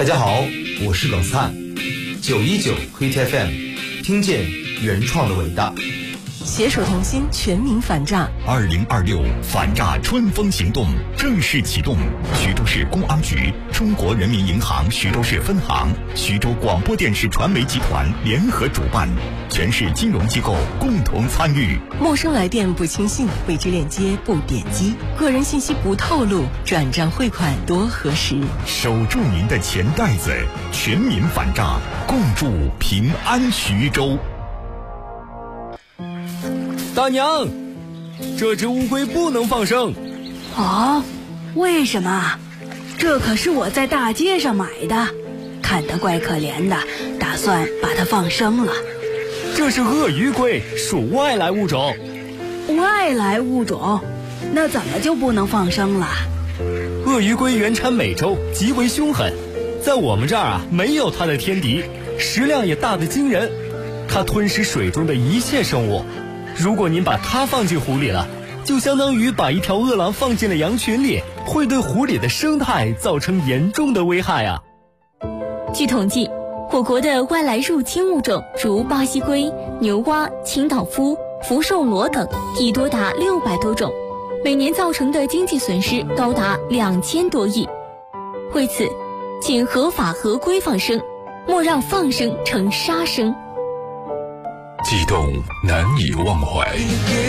家好，我是冷灿，919 Hit FM， 听见原创的伟大。 携手同心，全民反诈。 2026反诈春风行动正式启动，徐州市公安局、中国人民银行徐州市分行、徐州广播电视传媒集团联合主办，全市金融机构共同参与。 陌生来电不轻信，未知链接不点击，个人信息不透露，转账汇款多核实。 守住您的钱袋子，全民反诈，共筑平安徐州。 大娘，这只乌龟不能放生。 哦，为什么？这可是我在大街上买的，看它怪可怜的，打算把它放生了。 这是鳄鱼龟，属外来物种。 外来物种？那怎么就不能放生了？ 鳄鱼龟原产美洲，极为凶狠，在我们这儿啊，没有它的天敌，食量也大得惊人。它吞食水中的一切生物。如果您把它放进湖里了，就相当于把一条饿狼放进了羊群里，会对湖里的生态造成严重的危害啊。 据统计，我国的外来入侵物种如巴西龟、牛蛙、清道夫、福寿螺等已多达600多种，每年造成的经济损失高达2000多亿。为此，请合法合规放生，莫让放生成杀生。 激动难以忘怀，